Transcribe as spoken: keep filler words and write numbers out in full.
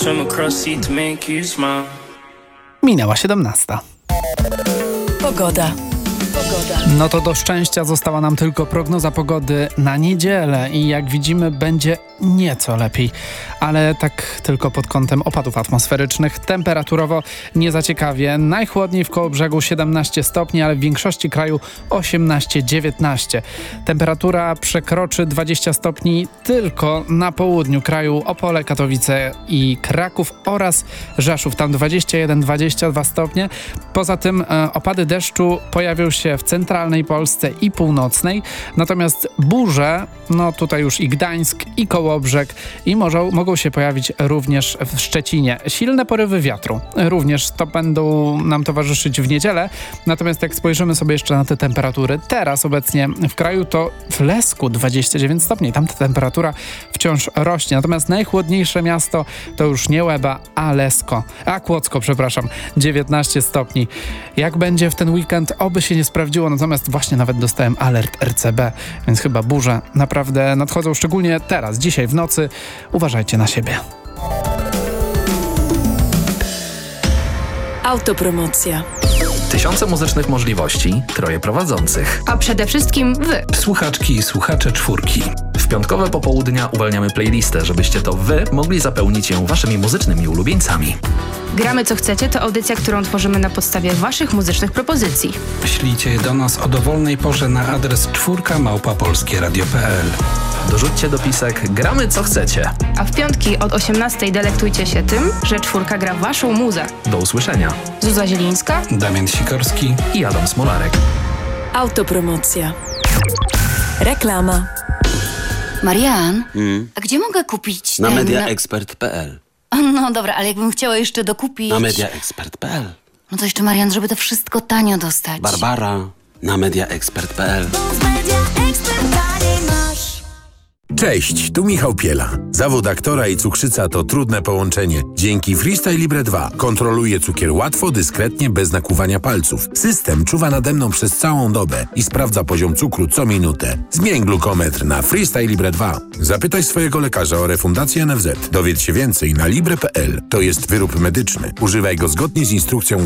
swim across sea to make you smile. Minęła siedemnasta. Pogoda. Pogoda. No to do szczęścia została nam tylko prognoza pogody na niedzielę i jak widzimy będzie nieco lepiej, ale tak tylko pod kątem opadów atmosferycznych. Temperaturowo nie za ciekawie. Najchłodniej w Kołobrzegu siedemnaście stopni, ale w większości kraju osiemnaście dziewiętnaście. Temperatura przekroczy dwadzieścia stopni tylko na południu kraju. Opole, Katowice i Kraków oraz Rzeszów. Tam dwadzieścia jeden dwadzieścia dwa stopnie. Poza tym e, opady deszczu pojawią się w centralnej Polsce i północnej. Natomiast burze, no tutaj już i Gdańsk, i Kołobrzeg i może, mogą się pojawić również w Szczecinie. Silne porywy wiatru również to będą nam towarzyszyć w niedzielę. Natomiast jak spojrzymy sobie jeszcze na te temperatury, teraz obecnie w kraju to w Lesku dwadzieścia dziewięć stopni. Tam ta temperatura wciąż rośnie. Natomiast najchłodniejsze miasto to już nie Łeba, a Lesko. A Kłodzko, przepraszam, dziewiętnaście stopni. Jak będzie w ten weekend, oby się nie sprawdziło. Natomiast właśnie nawet dostałem alert R C B, więc chyba burze naprawdę nadchodzą, szczególnie teraz, dzisiaj w nocy. Uważajcie na siebie. Autopromocja. Tysiące muzycznych możliwości, troje prowadzących. A przede wszystkim wy. Słuchaczki i słuchacze czwórki. W piątkowe popołudnia uwalniamy playlistę, żebyście to wy mogli zapełnić ją waszymi muzycznymi ulubieńcami. Gramy co chcecie to audycja, którą tworzymy na podstawie waszych muzycznych propozycji. Ślijcie je do nas o dowolnej porze na adres czwórka małpa polskie radio kropka p l. Dorzućcie dopisek gramy co chcecie. A w piątki od osiemnastej delektujcie się tym, że czwórka gra waszą muzę. Do usłyszenia. Zuza Zielińska, Damian Sikorski i Adam Smolarek. Autopromocja. Reklama. Marian, Hmm? a gdzie mogę kupić Na ten... mediaexpert kropka p l. No dobra, ale jakbym chciała jeszcze dokupić... Na mediaexpert kropka p l. No to jeszcze, Marian, żeby to wszystko tanio dostać. Barbara. Na mediaexpert kropka p l. Cześć, tu Michał Piela. Zawód aktora i cukrzyca to trudne połączenie. Dzięki Freestyle Libre dwa kontroluję cukier łatwo, dyskretnie, bez nakłuwania palców. System czuwa nade mną przez całą dobę i sprawdza poziom cukru co minutę. Zmień glukometr na Freestyle Libre dwa. Zapytaj swojego lekarza o refundację N F Z. Dowiedz się więcej na libre kropka p l. To jest wyrób medyczny. Używaj go zgodnie z instrukcją